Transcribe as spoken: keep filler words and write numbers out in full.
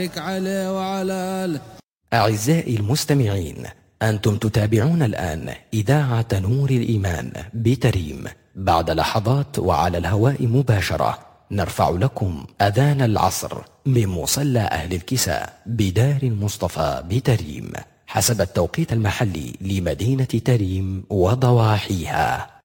عليه وعلى آله. أعزائي المستمعين، أنتم تتابعون الآن إذاعة نور الإيمان بتريم. بعد لحظات وعلى الهواء مباشرة نرفع لكم أذان العصر من مصلى أهل الكساء بدار المصطفى بتريم حسب التوقيت المحلي لمدينة تريم وضواحيها.